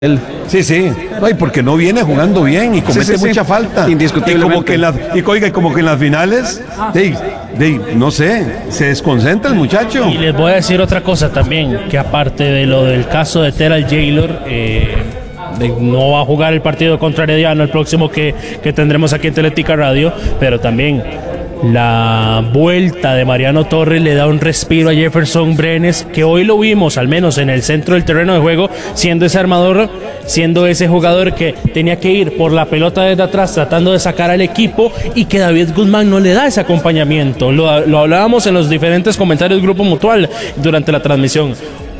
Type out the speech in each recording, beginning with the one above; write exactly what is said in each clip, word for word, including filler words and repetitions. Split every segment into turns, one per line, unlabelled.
Él.
Sí, sí, ay, porque no viene jugando bien y comete
Sí, sí, sí.
mucha falta.
Indiscutiblemente.
Y como que en las, y, oiga, como que en las finales, de, de, no sé, se desconcentra el muchacho.
Y les voy a decir otra cosa también, que aparte de lo del caso de Teral Jaylor, eh, de- no va a jugar el partido contra Herediano, el próximo que, que tendremos aquí en Teletica Radio, pero también la vuelta de Mariano Torres le da un respiro a Jefferson Brenes, que hoy lo vimos, al menos en el centro del terreno de juego, siendo ese armador, siendo ese jugador que tenía que ir por la pelota desde atrás, tratando de sacar al equipo, y que David Guzmán no le da ese acompañamiento. Lo, lo hablábamos en los diferentes comentarios del Grupo Mutual durante la transmisión.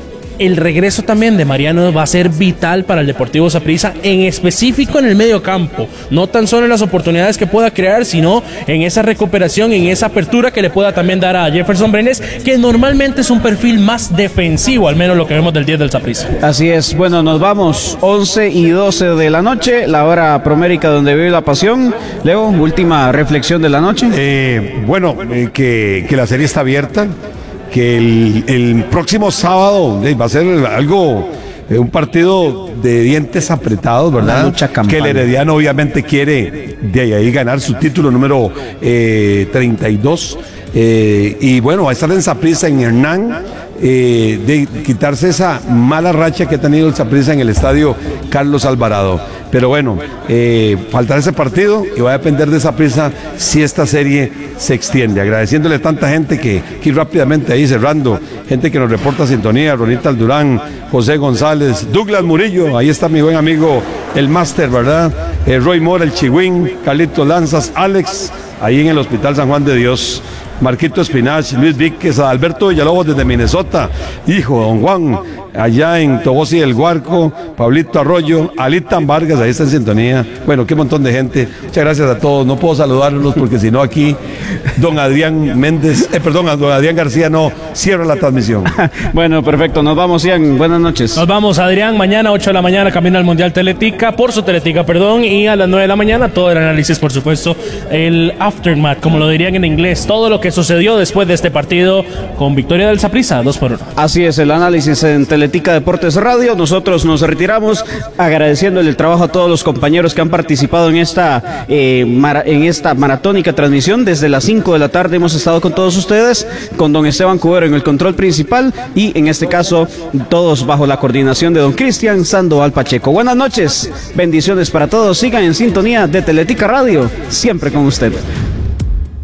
El regreso también de Mariano va a ser vital para el Deportivo Saprissa, en específico en el medio campo, no tan solo en las oportunidades que pueda crear, sino en esa recuperación, en esa apertura que le pueda también dar a Jefferson Brenes, que normalmente es un perfil más defensivo, al menos lo que vemos del diez del Saprissa.
Así es, bueno, nos vamos once y doce de la noche, la hora promérica donde vive la pasión. Leo, última reflexión de la noche.
Eh, bueno, eh, que, que la serie está abierta, que el, el próximo sábado eh, va a ser algo, eh, un partido de dientes apretados, ¿verdad?
Una lucha campal.
Que el Herediano obviamente quiere de ahí ganar su título número eh, treinta y dos. Eh, y bueno, va a estar en Saprissa, en Hernán, eh, de quitarse esa mala racha que ha tenido el Saprissa en el estadio Carlos Alvarado. Pero bueno, eh, faltará ese partido y va a depender de Saprissa si esta serie se extiende. Agradeciéndole a tanta gente que, que rápidamente ahí cerrando, gente que nos reporta sintonía, Ronita Aldurán, José González, Douglas Murillo, ahí está mi buen amigo el máster, ¿verdad? Eh, Roy Mora, el Chihuín, Carlitos Lanzas, Alex, ahí en el Hospital San Juan de Dios, Marquito Espinach, Luis Víquez, Alberto Villalobos desde Minnesota, hijo, don Juan, allá en Tobosi del Guarco, Pablito Arroyo, Alitan Vargas, ahí está en sintonía. Bueno, qué montón de gente. Muchas gracias a todos. No puedo saludarlos porque si no aquí, don Adrián Méndez, eh, perdón, don Adrián García no cierra la transmisión.
Bueno, perfecto, nos vamos, Ian, buenas noches.
Nos vamos, Adrián, mañana ocho de la mañana camino al Mundial Teletica, por su Teletica, perdón, y a las nueve de la mañana todo el análisis, por supuesto, el aftermath, como lo dirían en inglés, todo lo que sucedió después de este partido con victoria del Saprissa, dos por uno.
Así es, el análisis en Teletica Deportes Radio. Nosotros nos retiramos agradeciéndole el trabajo a todos los compañeros que han participado en esta, eh, mara, en esta maratónica transmisión. Desde las cinco de la tarde hemos estado con todos ustedes, con don Esteban Cubero en el control principal y en este caso todos bajo la coordinación de don Cristian Sandoval Pacheco. Buenas noches, bendiciones para todos, sigan en sintonía de Teletica Radio, siempre con usted.